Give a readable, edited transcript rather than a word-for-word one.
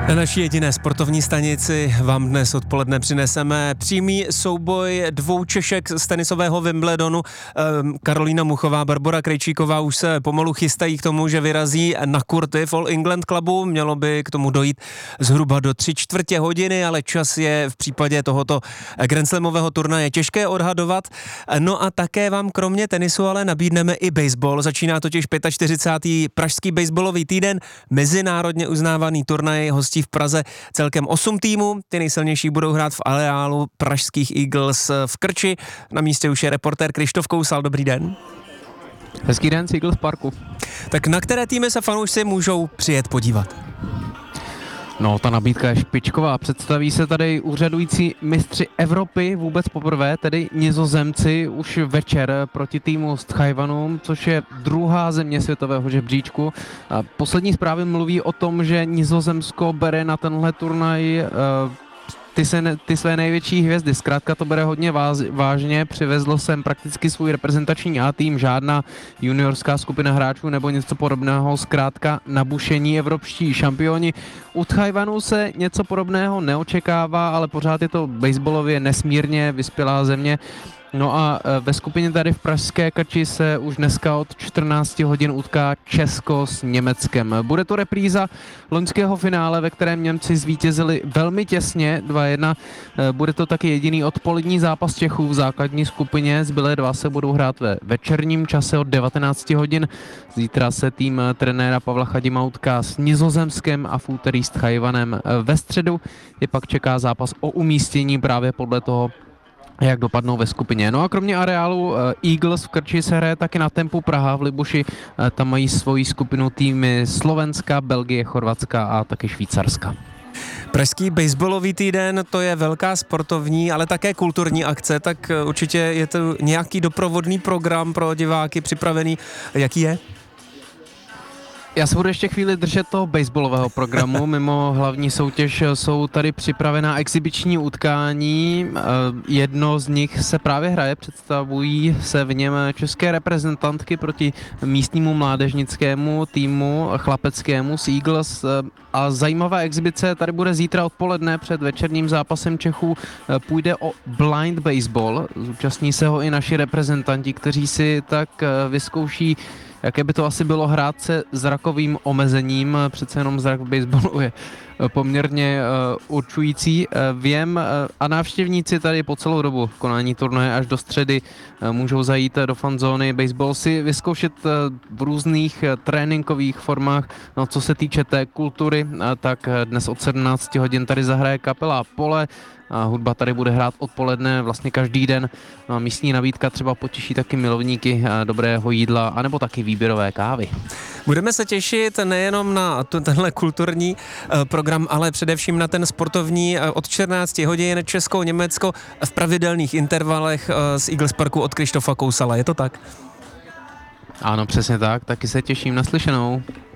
Na naší jediné sportovní stanici vám dnes odpoledne přineseme přímý souboj dvou Češek z tenisového Wimbledonu. Karolína Muchová, Barbora Krejčíková už se pomalu chystají k tomu, že vyrazí na kurty v All England Clubu. Mělo by k tomu dojít zhruba do 3/4 hodiny, ale čas je v případě tohoto Grand Slamového turnaje těžké odhadovat. No a také vám kromě tenisu ale nabídneme i baseball. Začíná totiž 45. pražský baseballový týden, mezinárodně uznávaný turnaj hostí v Praze celkem 8 týmů. Ty nejsilnější budou hrát v areálu pražských Eagles v Krči. Na místě už je reportér Krištof Kousal. Dobrý den. Hezký den z Eagles Parku. Tak na které týmy se fanoušci můžou přijet podívat? No, ta nabídka je špičková. Představí se tady úřadující mistři Evropy vůbec poprvé, tedy Nizozemci, už večer proti týmu z Tchajwanu, což je druhá země světového žebříčku. A poslední zprávy mluví o tom, že Nizozemsko bere na tenhle turnaj ty své největší hvězdy. Zkrátka to bere hodně vážně, přivezlo sem prakticky svůj reprezentační A tým, žádná juniorská skupina hráčů nebo něco podobného, zkrátka nabušení evropští šampioni. U Tchajwanu se něco podobného neočekává, ale pořád je to baseballově nesmírně vyspělá země. No a ve skupině tady v pražské Krči se už dneska od 14 hodin utká Česko s Německem. Bude to repríza loňského finále, ve kterém Němci zvítězili velmi těsně 2-1. Bude to taky jediný odpolední zápas Čechů v základní skupině. Zbylé dva se budou hrát ve večerním čase od 19 hodin. Zítra se tým trenéra Pavla Chadima utká s Nizozemskem a v úterý s Tchajwanem. Ve středu je pak čeká zápas o umístění právě podle toho, jak dopadnou ve skupině. No a kromě areálu Eagles v Krči se hraje taky na Tempu Praha v Libuši. Tam mají svoji skupinu týmy Slovenska, Belgie, Chorvatska a taky Švýcarska. Pražský baseballový týden, to je velká sportovní, ale také kulturní akce, tak určitě je to nějaký doprovodný program pro diváky připravený. Jaký je? Já se budu ještě chvíli držet toho baseballového programu. Mimo hlavní soutěž jsou tady připravená exibiční utkání. Jedno z nich se právě hraje, představují se v něm české reprezentantky proti místnímu mládežnickému týmu chlapeckému z Eagles. A zajímavá exibice tady bude zítra odpoledne před večerním zápasem Čechů. Půjde o blind baseball. Zúčastní se ho i naši reprezentanti, kteří si tak vyzkouší, jaké by to asi bylo hrát se zrakovým omezením. Přece jenom zrak v baseballu je poměrně určující věm a návštěvníci tady po celou dobu v konání turnaje až do středy můžou zajít do fanzóny baseball si vyzkoušet v různých tréninkových formách. No, co se týče té kultury, tak dnes od 17 hodin tady zahraje kapela Pole. A hudba tady bude hrát odpoledne vlastně každý den. No a místní nabídka třeba potěší taky milovníky dobrého jídla anebo taky výběrové kávy. Budeme se těšit nejenom na tenhle kulturní program, ale především na ten sportovní od 14 hodin Česko-Německo v pravidelných intervalech z Eagles Parku od Krištofa Kousala. Je to tak? Ano, přesně tak. Taky se těším na slyšenou.